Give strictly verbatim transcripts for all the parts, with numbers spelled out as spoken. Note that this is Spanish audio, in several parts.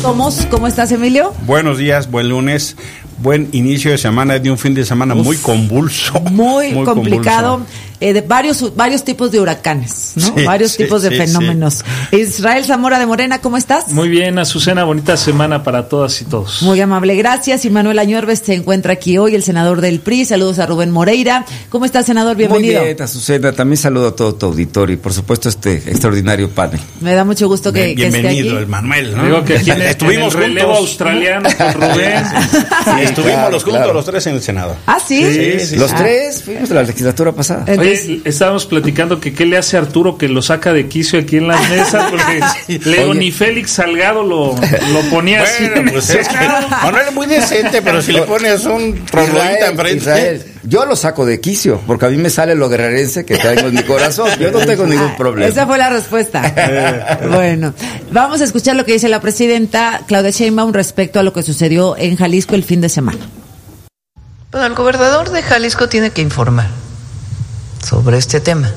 somos. ¿Cómo estás, Emilio? Buenos días, buen lunes, buen inicio de semana, de un fin de semana Uf, muy convulso. Muy, muy complicado, convulso. Eh, de varios varios tipos de huracanes, ¿no? Sí, varios sí, tipos de sí, fenómenos. Sí. Israel Zamora de Morena, ¿cómo estás? Muy bien, Azucena, bonita semana para todas y todos. Muy amable, gracias. Y Manuel Añorves se encuentra aquí hoy, el senador del P R I. Saludos a Rubén Moreira. ¿Cómo estás, senador? Bienvenido. Muy bien, Azucena, también saludo a todo tu auditorio y por supuesto este extraordinario panel. Me da mucho gusto que, bien, que esté aquí. Bienvenido, el Manuel, ¿no? Digo que aquí en el, estuvimos en el relevo juntos. australiano con Rubén. Sí, estuvimos claro, los juntos, claro. los tres en el Senado. ¿Ah, sí? Sí, sí, los sí. tres fuimos de la legislatura pasada. Entonces, Oye, estábamos platicando que qué le hace a Arturo que lo saca de quicio aquí en las mesas, porque sí. Leo ni Félix Salgado lo, lo ponía bueno, así. Pues es que Manuel es muy decente, pero si le pones un troglodita enfrente. Israel, yo lo saco de quicio, porque a mí me sale lo guerrerense que traigo en mi corazón. Yo no tengo ningún problema. Esa fue la respuesta. Bueno, vamos a escuchar lo que dice la presidenta Claudia Sheinbaum respecto a lo que sucedió en Jalisco el fin de semana. Bueno, el gobernador de Jalisco tiene que informar sobre este tema,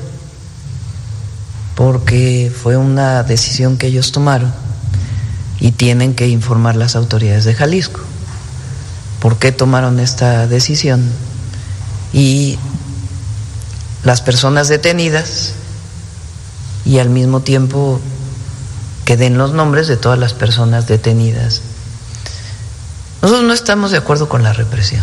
porque fue una decisión que ellos tomaron y tienen que informar las autoridades de Jalisco por qué tomaron esta decisión y las personas detenidas, y al mismo tiempo que den los nombres de todas las personas detenidas. Nosotros no estamos de acuerdo con la represión.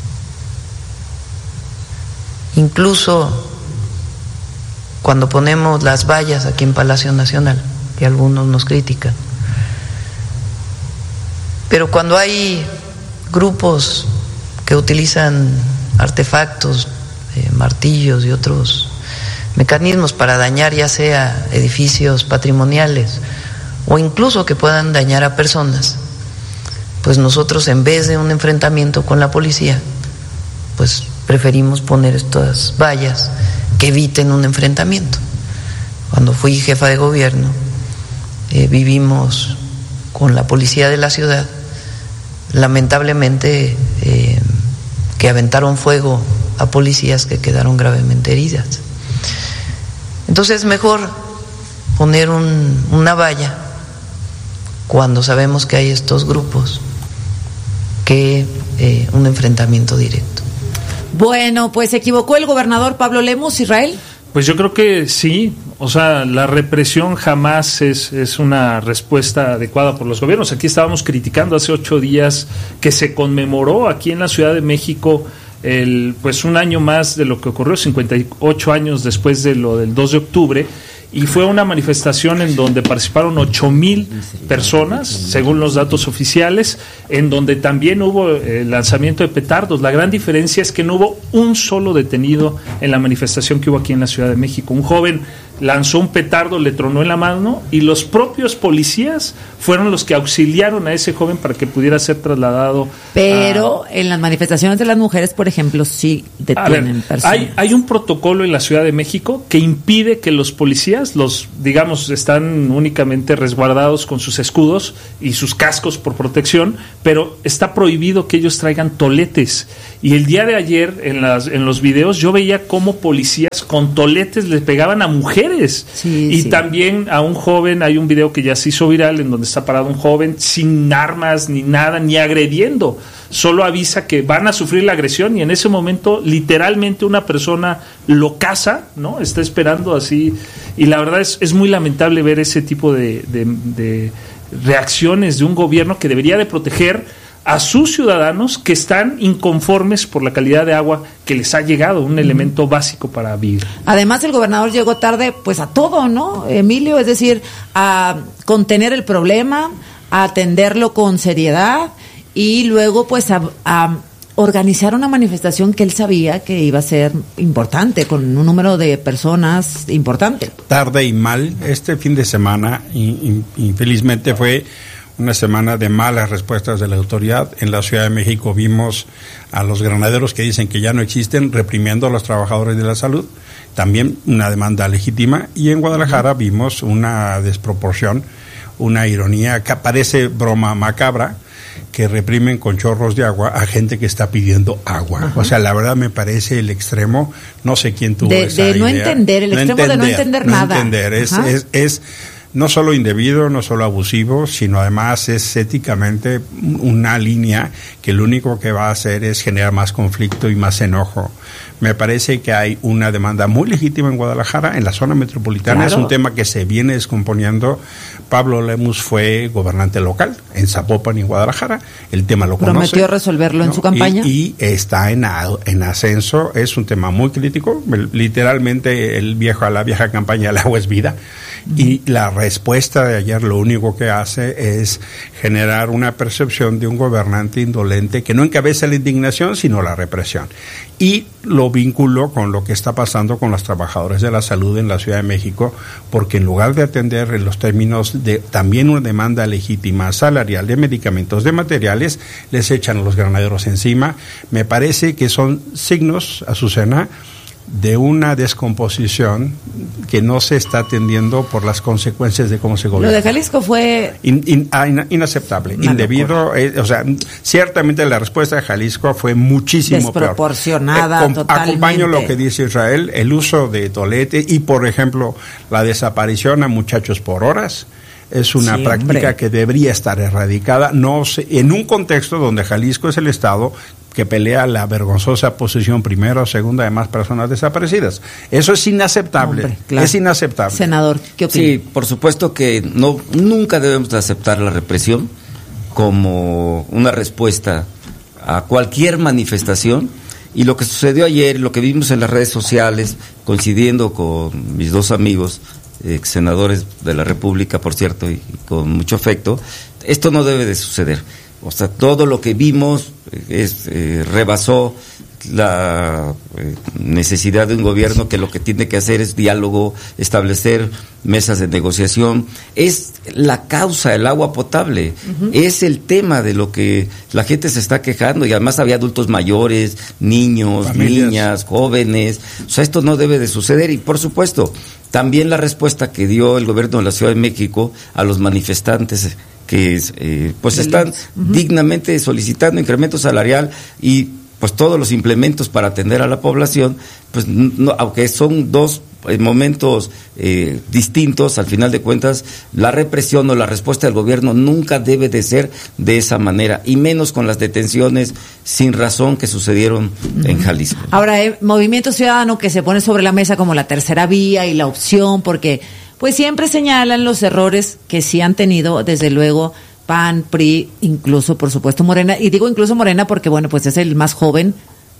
Incluso cuando ponemos las vallas aquí en Palacio Nacional, que algunos nos critican, pero cuando hay grupos que utilizan artefactos, eh, martillos y otros mecanismos para dañar ya sea edificios patrimoniales o incluso que puedan dañar a personas, pues nosotros, en vez de un enfrentamiento con la policía, pues preferimos poner estas vallas que eviten un enfrentamiento. Cuando fui jefa de gobierno, eh, vivimos con la policía de la ciudad, lamentablemente, eh, que aventaron fuego a policías que quedaron gravemente heridas. Entonces es mejor poner un, una valla cuando sabemos que hay estos grupos que eh, un enfrentamiento directo. Bueno, pues se equivocó el gobernador Pablo Lemus, Israel. Pues yo creo que sí, o sea, la represión jamás es, es una respuesta adecuada por los gobiernos. Aquí estábamos criticando hace ocho días que se conmemoró aquí en la Ciudad de México el, pues un año más de lo que ocurrió, cincuenta y ocho años después de lo del dos de octubre, y fue una manifestación en donde participaron ocho mil personas, según los datos oficiales, en donde también hubo el lanzamiento de petardos. La gran diferencia es que no hubo un solo detenido en la manifestación que hubo aquí en la Ciudad de México. Un joven lanzó un petardo, le tronó en la mano, y los propios policías fueron los que auxiliaron a ese joven para que pudiera ser trasladado. Pero a... en las manifestaciones de las mujeres, por ejemplo, sí detienen ver, personas. Hay, hay un protocolo en la Ciudad de México que impide que los policías, los digamos, están únicamente resguardados con sus escudos y sus cascos por protección, pero está prohibido que ellos traigan toletes. Y el día de ayer, en, las, en los videos, yo veía cómo policías con toletes le pegaban a mujeres. Sí, y sí. También a un joven, hay un video que ya se hizo viral en donde está parado un joven sin armas ni nada, ni agrediendo. Solo avisa que van a sufrir la agresión, y en ese momento literalmente una persona lo caza, ¿no? Está esperando así, y la verdad es, es muy lamentable ver ese tipo de, de, de reacciones de un gobierno que debería de proteger a sus ciudadanos que están inconformes por la calidad de agua que les ha llegado, un elemento básico para vivir. Además, el gobernador llegó tarde pues a todo, ¿no, Emilio? Es decir, a contener el problema, a atenderlo con seriedad y luego pues a, a organizar una manifestación que él sabía que iba a ser importante, con un número de personas importante. Tarde y mal. Este fin de semana, in, in, infelizmente, fue una semana de malas respuestas de la autoridad. En la Ciudad de México vimos a los granaderos que dicen que ya no existen, reprimiendo a los trabajadores de la salud, también una demanda legítima, y en Guadalajara vimos una desproporción, una ironía que parece broma macabra, que reprimen con chorros de agua a gente que está pidiendo agua. Ajá. O sea, la verdad me parece el extremo, no sé quién tuvo de, esa de idea. no entender, el no extremo entender, de no entender no nada. Entender, es, es, es no solo indebido, no solo abusivo, sino además es éticamente una línea que lo único que va a hacer es generar más conflicto y más enojo. Me parece que hay una demanda muy legítima en Guadalajara, en la zona metropolitana. Claro. Es un tema que se viene descomponiendo. Pablo Lemus fue gobernante local en Zapopan y en Guadalajara. El tema lo conoce. Prometió resolverlo, ¿no?, en su campaña. Y, y está en, en ascenso. Es un tema muy crítico. Literalmente el viejo, la vieja campaña, el agua es vida. Y la respuesta de ayer lo único que hace es generar una percepción de un gobernante indolente que no encabeza la indignación, sino la represión. Y lo vinculo con lo que está pasando con los trabajadores de la salud en la Ciudad de México, porque en lugar de atender en los términos de también una demanda legítima salarial de medicamentos, de materiales, les echan a los granaderos encima. Me parece que son signos, Azucena, de una descomposición que no se está atendiendo por las consecuencias de cómo se gobierna. Lo de Jalisco fue in, in, in, inaceptable, indebido, eh, o sea, ciertamente la respuesta de Jalisco fue muchísimo desproporcionada, peor. Eh, totalmente. Acompaño lo que dice Israel, el uso de tolete y, por ejemplo, la desaparición a muchachos por horas. Es una sí, práctica hombre. que debería estar erradicada, no se, en un contexto donde Jalisco es el estado que pelea la vergonzosa posición primera o segunda de más personas desaparecidas. Eso es inaceptable, hombre, claro. es inaceptable. Senador, ¿qué opina? Sí, por supuesto que no, nunca debemos de aceptar la represión como una respuesta a cualquier manifestación. Y lo que sucedió ayer, lo que vimos en las redes sociales, coincidiendo con mis dos amigos, ex senadores de la República, por cierto, y, y con mucho afecto, esto no debe de suceder. O sea, todo lo que vimos es, eh, rebasó la eh, necesidad de un gobierno que lo que tiene que hacer es diálogo, establecer mesas de negociación. Es la causa, el agua potable, uh-huh. es el tema de lo que la gente se está quejando, y además había adultos mayores, niños, familias, niñas, jóvenes. O sea, esto no debe de suceder. Y por supuesto, también la respuesta que dio el gobierno de la Ciudad de México a los manifestantes que eh, pues están uh-huh. dignamente solicitando incremento salarial y pues todos los implementos para atender a la población, pues no, aunque son dos eh, momentos eh, distintos, al final de cuentas la represión o la respuesta del gobierno nunca debe de ser de esa manera, y menos con las detenciones sin razón que sucedieron uh-huh. en Jalisco. Ahora, eh, Movimiento Ciudadano, que se pone sobre la mesa como la tercera vía y la opción, porque pues siempre señalan los errores que sí han tenido, desde luego, P A N, P R I, incluso, por supuesto, Morena. Y digo incluso Morena porque, bueno, pues es el más joven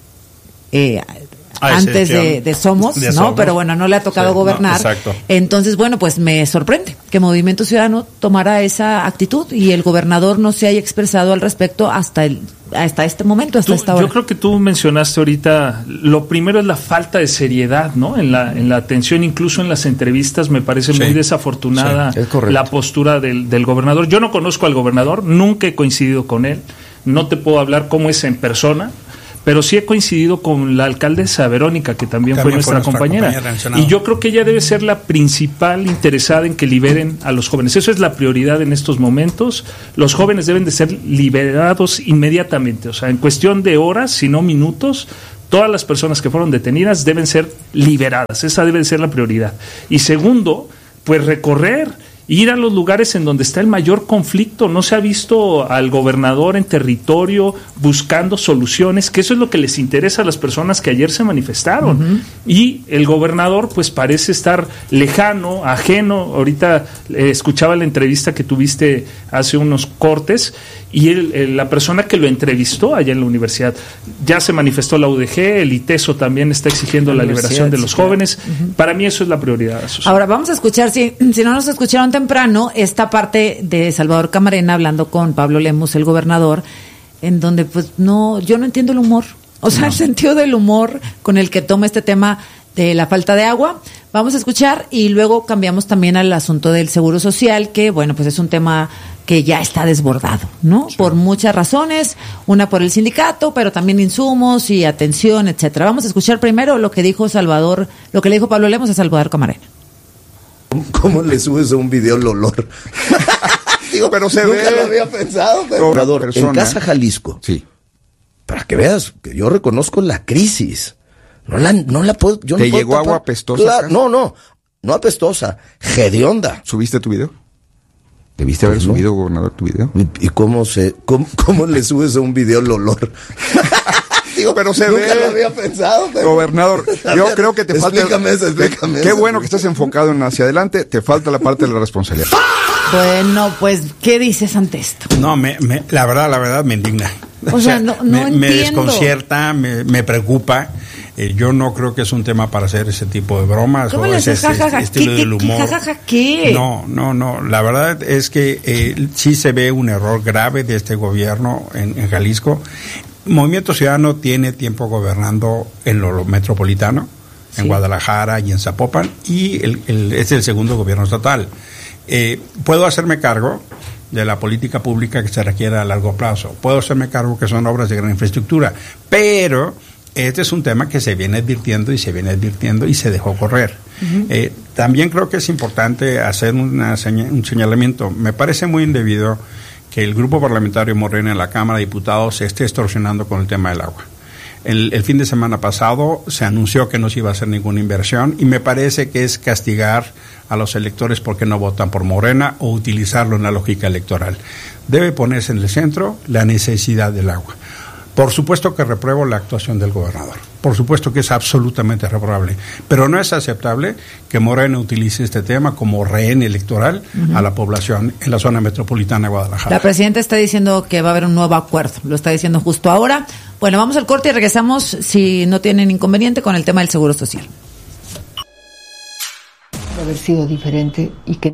eh, antes de, de Somos, de ¿no? Somos. Pero bueno, no le ha tocado sí, gobernar. No, exacto. Entonces, bueno, pues me sorprende que Movimiento Ciudadano tomara esa actitud y el gobernador no se haya expresado al respecto hasta el hasta este momento, hasta tú, esta hora. Yo creo que tú mencionaste ahorita, lo primero es la falta de seriedad, ¿no? En la en la atención, incluso en las entrevistas, me parece sí, muy desafortunada sí, la postura del, del gobernador. Yo no conozco al gobernador, nunca he coincidido con él, no te puedo hablar cómo es en persona, pero sí he coincidido con la alcaldesa Verónica, que también, también fue nuestra, nuestra compañera, compañera y yo creo que ella debe ser la principal interesada en que liberen a los jóvenes. Eso es la prioridad en estos momentos. Los jóvenes deben de ser liberados inmediatamente, o sea, en cuestión de horas, si no minutos. Todas las personas que fueron detenidas deben ser liberadas, esa debe ser la prioridad. Y segundo, pues recorrer, ir a los lugares en donde está el mayor conflicto. No se ha visto al gobernador en territorio buscando soluciones, que eso es lo que les interesa a las personas que ayer se manifestaron. Uh-huh. Y el gobernador pues parece estar lejano, ajeno. Ahorita eh, escuchaba la entrevista que tuviste hace unos cortes, y el, el, la persona que lo entrevistó allá en la universidad, ya se manifestó la U D G, el ITESO también está exigiendo la, la liberación de los sí, jóvenes. Uh-huh. Para mí eso es la prioridad. Susana. Ahora vamos a escuchar, si, si no nos escucharon temprano, esta parte de Salvador Camarena hablando con Pablo Lemus, el gobernador, en donde pues no, yo no entiendo el humor, o sea, no. el sentido del humor con el que toma este tema de la falta de agua. Vamos a escuchar y luego cambiamos también al asunto del seguro social, que bueno, pues es un tema que ya está desbordado, ¿no? Sí. Por muchas razones, una por el sindicato, pero también insumos y atención, etcétera. Vamos a escuchar primero lo que dijo Salvador, lo que le dijo Pablo Lemus a Salvador Camarena. ¿Cómo le subes a un video el olor? Digo, pero se nunca ve. lo había pensado, pero Obrador, en Casa Jalisco. Sí. Para que veas que yo reconozco la crisis. No la, no la puedo. Yo ¿Te no llegó puedo agua tapar. apestosa? Claro, no, no. no apestosa, hedionda. ¿Subiste tu video? ¿Debiste haber Pues no. subido, gobernador, tu video? ¿Y, y cómo se, cómo, cómo le subes a un video el olor? Digo, pero se Nunca ve. lo había pensado. Pero... Gobernador, A yo ver, creo que te falta. explícame eso, explícame Qué eso. bueno que estás enfocado en hacia adelante, te falta la parte de la responsabilidad. Bueno, pues, ¿qué dices ante esto? No, me, me, la verdad, la verdad me indigna. O sea, no- no me, me entiendo. desconcierta, me, me preocupa. Eh, yo no creo que es un tema para hacer ese tipo de bromas ¿Cómo o le ese, haces ese jajaja? estilo ¿Qué, del qué, qué, humor. jajaja, qué? No, no, no. La verdad es que eh, sí se ve un error grave de este gobierno en, en Jalisco. Movimiento Ciudadano tiene tiempo gobernando en lo, lo metropolitano, en Sí. Guadalajara y en Zapopan, y el, el, es el segundo gobierno estatal. Eh, puedo hacerme cargo de la política pública que se requiere a largo plazo. Puedo hacerme cargo que son obras de gran infraestructura, pero este es un tema que se viene advirtiendo y se viene advirtiendo y se dejó correr. Uh-huh. Eh, también creo que es importante hacer una seña, un señalamiento. Me parece muy indebido que el grupo parlamentario Morena en la Cámara de Diputados se esté extorsionando con el tema del agua. El, el fin de semana pasado se anunció que no se iba a hacer ninguna inversión y me parece que es castigar a los electores porque no votan por Morena o utilizarlo en la lógica electoral. Debe ponerse en el centro la necesidad del agua. Por supuesto que repruebo la actuación del gobernador. Por supuesto que es absolutamente reprobable. Pero no es aceptable que Morena utilice este tema como rehén electoral uh-huh. a la población en la zona metropolitana de Guadalajara. La presidenta está diciendo que va a haber un nuevo acuerdo. Lo está diciendo justo ahora. Bueno, vamos al corte y regresamos, si no tienen inconveniente, con el tema del Seguro Social. Haber sido diferente y que...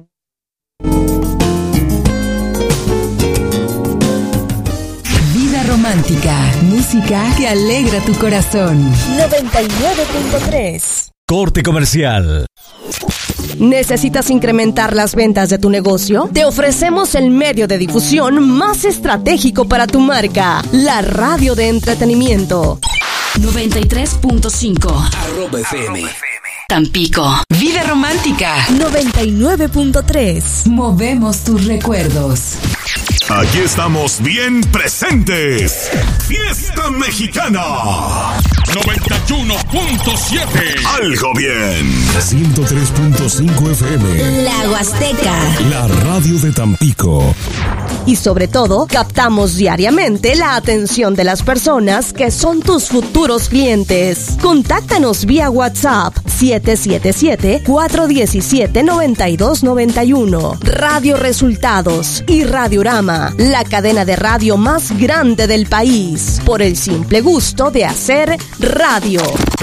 Romántica, música que alegra tu corazón. noventa y nueve punto tres. Corte comercial. ¿Necesitas incrementar las ventas de tu negocio? Te ofrecemos el medio de difusión más estratégico para tu marca, la radio de entretenimiento. noventa y tres punto cinco. Arroba F M. Tampico. Vida romántica. noventa y nueve punto tres. Movemos tus recuerdos. Aquí estamos bien presentes. Fiesta Mexicana. noventa y uno punto siete. Algo bien. ciento tres punto cinco F M. La Huasteca. La radio de Tampico. Y sobre todo, captamos diariamente la atención de las personas que son tus futuros clientes. Contáctanos vía WhatsApp siete siete siete, cuatro uno siete, nueve dos nueve uno. Radio Resultados y Radiorama, la cadena de radio más grande del país, por el simple gusto de hacer radio.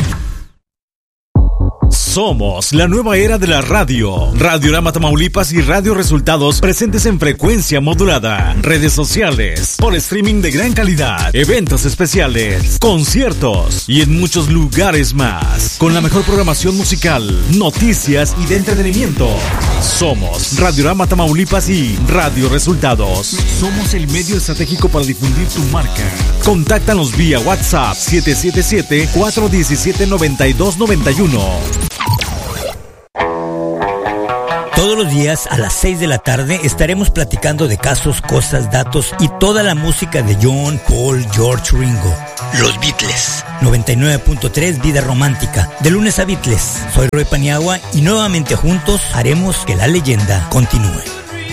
Somos la nueva era de la radio. Radiorama Tamaulipas y Radio Resultados presentes en frecuencia modulada, redes sociales, por streaming de gran calidad, eventos especiales, conciertos y en muchos lugares más. Con la mejor programación musical, noticias y de entretenimiento. Somos Radiorama Tamaulipas y Radio Resultados. Somos el medio estratégico para difundir tu marca. Contáctanos vía WhatsApp siete siete siete, cuatro uno siete, nueve dos nueve uno. Todos los días a las seis de la tarde estaremos platicando de casos, cosas, datos y toda la música de John, Paul, George, Ringo. Los Beatles. noventa y nueve punto tres Vida Romántica. De lunes a Beatles. Soy Roy Paniagua y nuevamente juntos haremos que la leyenda continúe.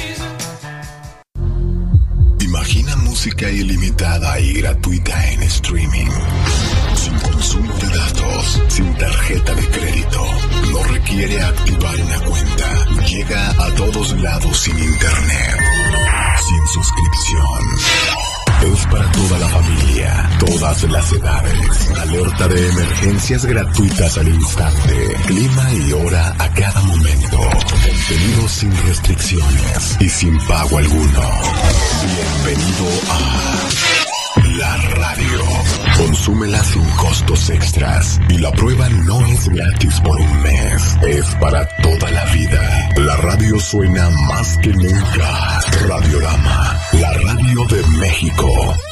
Imagina música ilimitada y gratuita en streaming. Sin consumo de datos, sin tarjeta de crédito. No requiere activar una cuenta. Llega a todos lados sin internet. Sin suscripción. Es para toda la familia, todas las edades. Alerta de emergencias gratuitas al instante. Clima y hora a cada momento. Contenido sin restricciones y sin pago alguno. Bienvenido a la radio. Consúmela sin costos extras. Y la prueba no es gratis por un mes. Es para toda la vida. La radio suena más que nunca. Radiorama, la radio de México.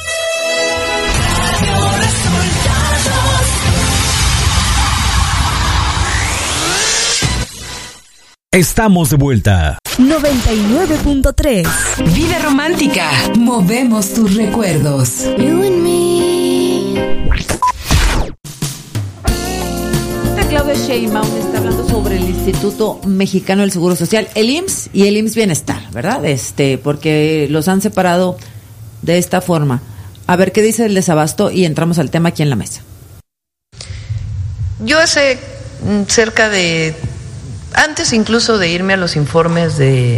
Estamos de vuelta. noventa y nueve punto tres. Vida romántica. Movemos tus recuerdos. Esta Claudia Sheinbaum está hablando sobre el Instituto Mexicano del Seguro Social, el I M S S y el I M S S Bienestar, ¿verdad? Este, porque los han separado de esta forma. A ver qué dice el desabasto y entramos al tema aquí en la mesa. Yo hace cerca de, antes incluso de irme a los informes de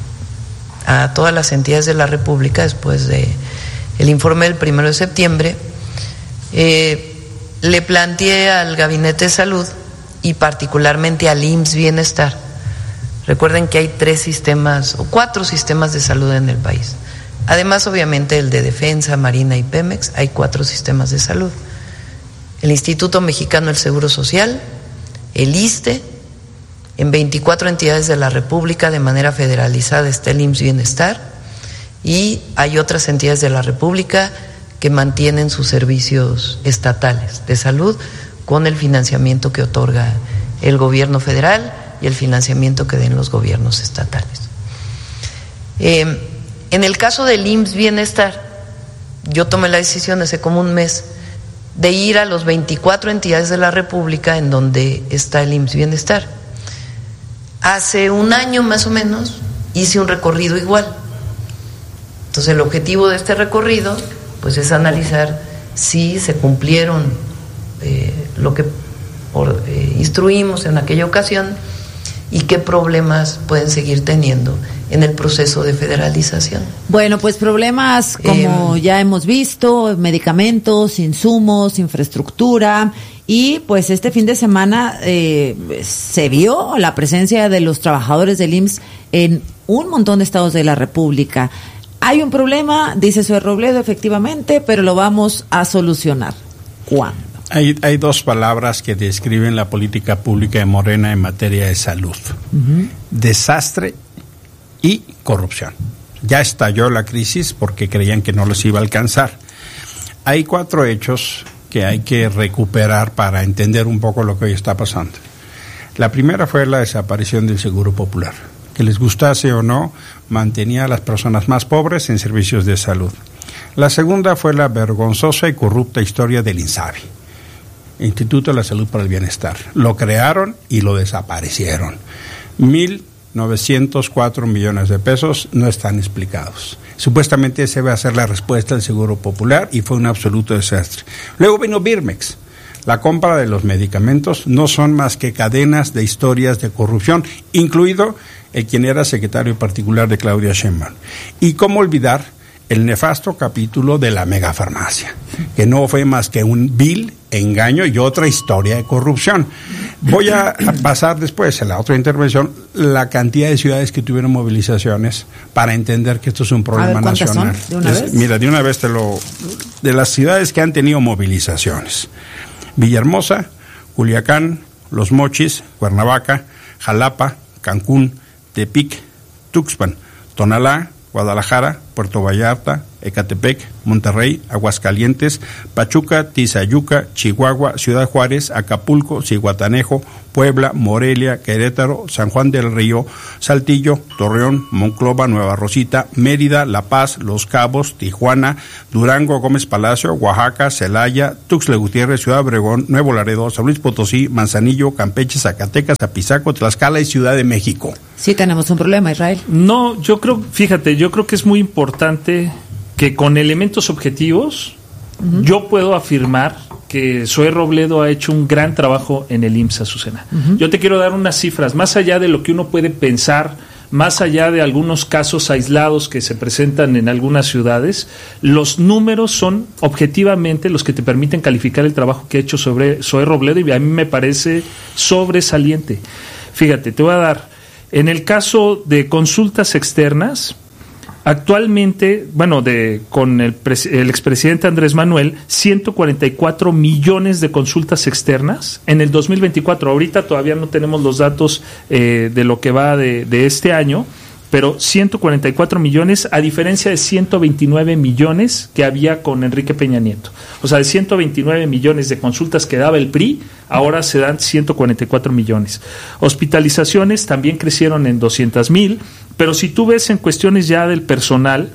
a todas las entidades de la República, después de el informe del primero de septiembre, eh, le planteé al Gabinete de Salud y particularmente al I M S S Bienestar. Recuerden que hay tres sistemas o cuatro sistemas de salud en el país. Además, obviamente, el de Defensa, Marina y Pemex, hay cuatro sistemas de salud. El Instituto Mexicano del Seguro Social, el I S S S T E, en veinticuatro entidades de la República de manera federalizada está el I M S S Bienestar, y hay otras entidades de la República que mantienen sus servicios estatales de salud con el financiamiento que otorga el gobierno federal y el financiamiento que den los gobiernos estatales. Eh, en el caso del I M S S Bienestar, yo tomé la decisión hace como un mes de ir a los veinticuatro entidades de la República en donde está el I M S S Bienestar. Hace un año más o menos hice un recorrido igual. Entonces el objetivo de este recorrido pues es analizar si se cumplieron eh, lo que por, eh, instruimos en aquella ocasión y qué problemas pueden seguir teniendo en el proceso de federalización. Bueno, pues problemas como eh, ya hemos visto, medicamentos, insumos, infraestructura, y pues este fin de semana eh, se vio la presencia de los trabajadores del I M S S en un montón de estados de la República. Hay un problema, dice Zoe Robledo, efectivamente, pero lo vamos a solucionar. ¿Cuándo? Hay, hay dos palabras que describen la política pública de Morena en materia de salud. Uh-huh. Desastre y corrupción. Ya estalló la crisis porque creían que no los iba a alcanzar. Hay cuatro hechos que hay que recuperar para entender un poco lo que hoy está pasando. La primera fue la desaparición del Seguro Popular. Que les gustase o no, mantenía a las personas más pobres en servicios de salud. La segunda fue la vergonzosa y corrupta historia del INSABI, Instituto de la Salud para el Bienestar. Lo crearon y lo desaparecieron. Mil novecientos cuatro millones de pesos no están explicados. Supuestamente esa iba a ser la respuesta del Seguro Popular y fue un absoluto desastre. Luego vino Birmex. La compra de los medicamentos no son más que cadenas de historias de corrupción, incluido el quien era secretario particular de Claudia Sheinbaum. Y cómo olvidar el nefasto capítulo de la megafarmacia, que no fue más que un vil engaño y otra historia de corrupción. Voy a pasar después, en la otra intervención, la cantidad de ciudades que tuvieron movilizaciones para entender que esto es un problema ver, nacional. ¿De una vez? Mira, de una vez te lo... De las ciudades que han tenido movilizaciones: Villahermosa, Culiacán, Los Mochis, Cuernavaca, Jalapa, Cancún, Tepic, Tuxpan, Tonalá, Guadalajara, Puerto Vallarta, Ecatepec, Monterrey, Aguascalientes, Pachuca, Tizayuca, Chihuahua, Ciudad Juárez, Acapulco, Zihuatanejo, Puebla, Morelia, Querétaro, San Juan del Río, Saltillo, Torreón, Monclova, Nueva Rosita, Mérida, La Paz, Los Cabos, Tijuana, Durango, Gómez Palacio, Oaxaca, Celaya, Tuxtla Gutiérrez, Ciudad Obregón, Nuevo Laredo, San Luis Potosí, Manzanillo, Campeche, Zacatecas, Apizaco, Tlaxcala y Ciudad de México. Sí tenemos un problema, Israel. No, yo creo, fíjate, yo creo que es muy importante que con elementos objetivos uh-huh. yo puedo afirmar que Zoe Robledo ha hecho un gran trabajo en el I M S S, Azucena. Uh-huh. Yo te quiero dar unas cifras, más allá de lo que uno puede pensar, más allá de algunos casos aislados que se presentan en algunas ciudades, los números son objetivamente los que te permiten calificar el trabajo que ha hecho sobre Zoe Robledo, y a mí me parece sobresaliente. Fíjate, te voy a dar, en el caso de consultas externas, actualmente, bueno, de con el, pres, el expresidente Andrés Manuel, ciento cuarenta y cuatro millones de consultas externas en el dos mil veinticuatro. Ahorita todavía no tenemos los datos eh, de lo que va de, de este año, pero ciento cuarenta y cuatro millones, a diferencia de ciento veintinueve millones que había con Enrique Peña Nieto. O sea, de ciento veintinueve millones de consultas que daba el P R I, ahora se dan ciento cuarenta y cuatro millones. Hospitalizaciones también crecieron en doscientos mil, pero si tú ves en cuestiones ya del personal,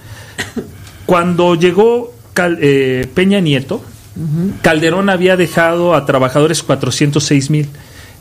cuando llegó Cal, eh, Peña Nieto, uh-huh. Calderón había dejado a trabajadores cuatrocientos seis mil.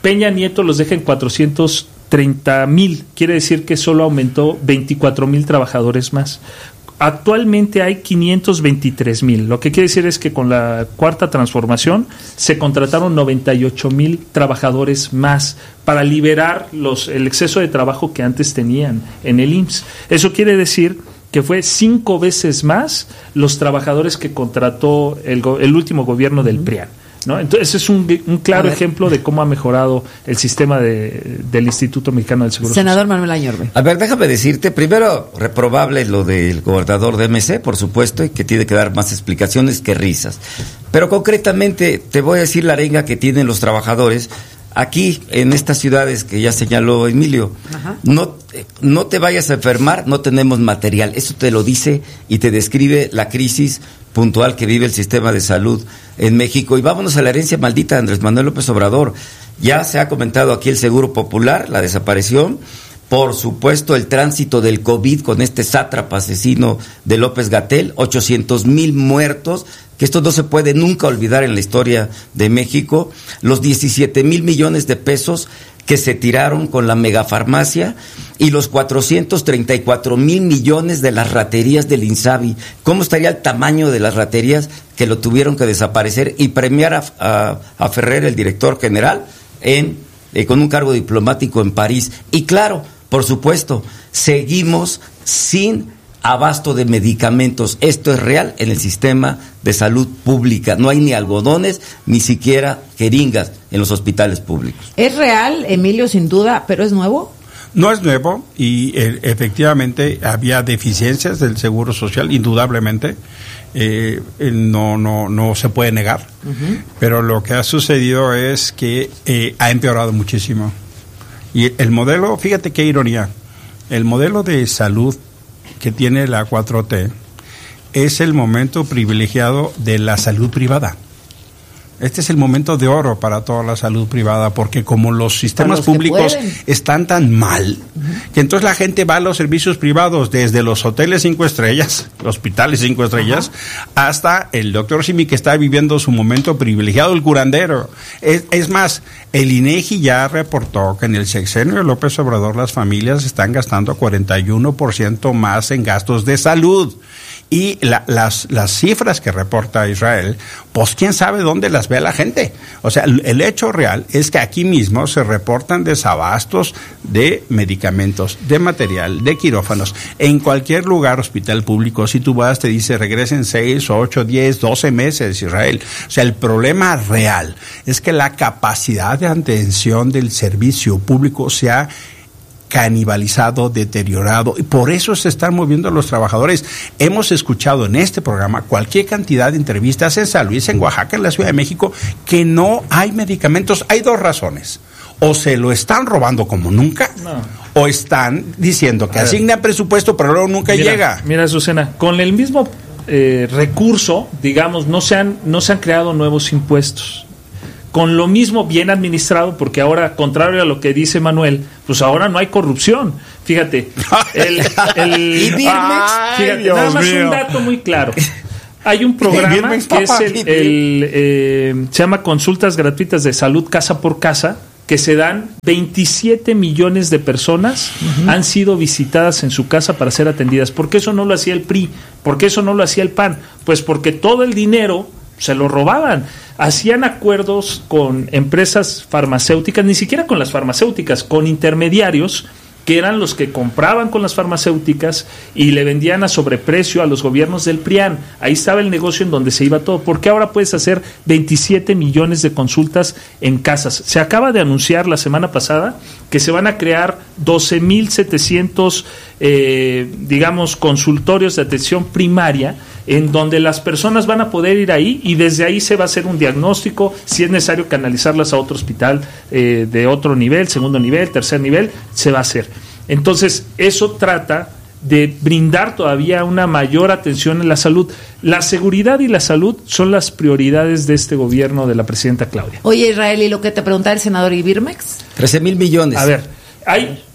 Peña Nieto los deja en cuatrocientos treinta mil, quiere decir que solo aumentó veinticuatro mil trabajadores más. Actualmente hay quinientos veintitrés mil, lo que quiere decir es que con la cuarta transformación se contrataron noventa y ocho mil trabajadores más para liberar los, el exceso de trabajo que antes tenían en el I M S S. Eso quiere decir que fue cinco veces más los trabajadores que contrató el, el último gobierno del P R I A N, ¿no? Entonces es un, un claro ejemplo de cómo ha mejorado el sistema de, del Instituto Mexicano del Seguro Senador Social. Manuel Añorbe. A ver, déjame decirte, primero, reprobable lo del gobernador de M C, por supuesto, y que tiene que dar más explicaciones que risas. Pero concretamente te voy a decir la arenga que tienen los trabajadores aquí en estas ciudades que ya señaló Emilio. Ajá. No, no te vayas a enfermar, no tenemos material. Eso te lo dice y te describe la crisis puntual que vive el sistema de salud en México. Y vámonos a la herencia maldita de Andrés Manuel López Obrador. Ya se ha comentado aquí el Seguro Popular, la desaparición, por supuesto el tránsito del COVID con este sátrapa asesino de López-Gatell, ochocientos mil muertos, que esto no se puede nunca olvidar en la historia de México, los diecisiete mil millones de pesos que se tiraron con la megafarmacia y los cuatrocientos treinta y cuatro mil millones de las raterías del INSABI. ¿Cómo estaría el tamaño de las raterías que lo tuvieron que desaparecer y premiar a, a, a Ferrer, el director general, en eh, con un cargo diplomático en París? Y claro, por supuesto, seguimos sin abasto de medicamentos. Esto es real en el sistema de salud pública. No hay ni algodones, ni siquiera jeringas en los hospitales públicos. ¿Es real, Emilio, sin duda, pero es nuevo? No es nuevo y eh, efectivamente había deficiencias del Seguro Social, indudablemente. Eh, no, no, no se puede negar. Uh-huh. Pero lo que ha sucedido es que eh, ha empeorado muchísimo. Y el modelo, fíjate qué ironía, el modelo de salud que tiene la cuatro T es el momento privilegiado de la salud privada. Este es el momento de oro para toda la salud privada, porque como los sistemas los públicos están tan mal, uh-huh. que entonces la gente va a los servicios privados, desde los hoteles cinco estrellas, hospitales cinco estrellas, uh-huh. hasta el doctor Simi, que está viviendo su momento privilegiado, el curandero. Es, es más, el INEGI ya reportó que en el sexenio de López Obrador las familias están gastando cuarenta y uno por ciento más en gastos de salud. Y la, las, las cifras que reporta Israel, pues quién sabe dónde las ve la gente. O sea, el, el hecho real es que aquí mismo se reportan desabastos de medicamentos, de material, de quirófanos. En cualquier lugar, hospital público, si tú vas, te dice regresen seis, ocho, diez, doce meses, Israel. O sea, el problema real es que la capacidad de atención del servicio público se ha canibalizado, deteriorado, y por eso se están moviendo los trabajadores. Hemos escuchado en este programa cualquier cantidad de entrevistas en San Luis, en Oaxaca, en la Ciudad de México, que no hay medicamentos. Hay dos razones: o se lo están robando como nunca, no. o están diciendo que asignan presupuesto, pero luego nunca mira, llega. Mira, Azucena, con el mismo eh, recurso, digamos, no se han, no se han creado nuevos impuestos. Con lo mismo bien administrado, porque ahora, contrario a lo que dice Manuel, pues ahora no hay corrupción. Fíjate, el, el ¿Y Birmex? Fíjate, Dios nada más mío. Un dato muy claro. Hay un programa que es el, el eh, se llama Consultas Gratuitas de Salud Casa por Casa, que se dan veintisiete millones de personas uh-huh. han sido visitadas en su casa para ser atendidas. ¿Por qué eso no lo hacía el P R I? ¿Por qué eso no lo hacía el P A N? Pues porque todo el dinero se lo robaban. Hacían acuerdos con empresas farmacéuticas, ni siquiera con las farmacéuticas, con intermediarios que eran los que compraban con las farmacéuticas y le vendían a sobreprecio a los gobiernos del P R I A N. Ahí estaba el negocio en donde se iba todo. ¿Por qué ahora puedes hacer veintisiete millones de consultas en casas? Se acaba de anunciar la semana pasada que se van a crear doce mil setecientos, eh, digamos, consultorios de atención primaria, en donde las personas van a poder ir ahí y desde ahí se va a hacer un diagnóstico, si es necesario canalizarlas a otro hospital eh, de otro nivel, segundo nivel, tercer nivel, se va a hacer. Entonces, eso trata de brindar todavía una mayor atención en la salud. La seguridad y la salud son las prioridades de este gobierno de la presidenta Claudia. Oye, Israel, ¿y lo que te preguntaba el senador Ibirmex? trece mil millones. A ver, hay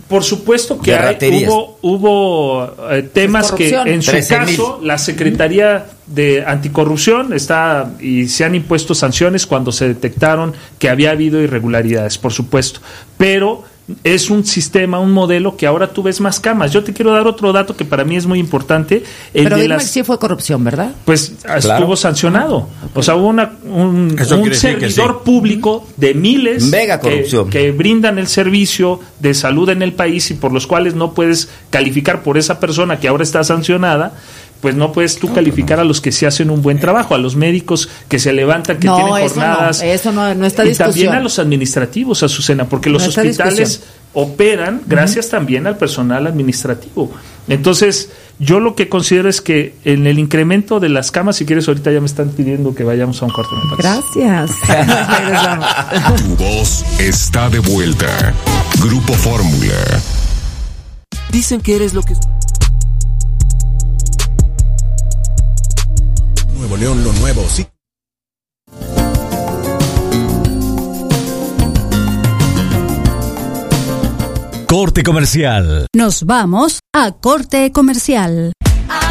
Por supuesto que hay, hubo, hubo eh, temas que en su caso la Secretaría de Anticorrupción está y se han impuesto sanciones cuando se detectaron que había habido irregularidades, por supuesto, pero es un sistema, un modelo que ahora tú ves más camas. Yo te quiero dar otro dato que para mí es muy importante. El Pero de Birmex las, sí fue corrupción, ¿verdad? Pues Claro. estuvo sancionado. O sea, hubo una, un, un servidor sí. público de miles Mega que, corrupción. que brindan el servicio de salud en el país y por los cuales no puedes calificar por esa persona que ahora está sancionada. Pues no puedes tú calificar a los que sí hacen un buen trabajo, a los médicos que se levantan, que No, tienen eso jornadas. no, eso no- no está y discusión. también a los administrativos, Azucena, porque los No está hospitales discusión. operan gracias también al personal administrativo. Entonces, yo lo que considero es que en el incremento de las camas, si quieres, ahorita ya me están pidiendo que vayamos a un corte. me parece. Gracias. Regresamos. Tu voz está de vuelta. Grupo Fórmula. Dicen que eres lo que... Nuevo León, lo nuevo, sí. Corte comercial. Nos vamos a corte comercial.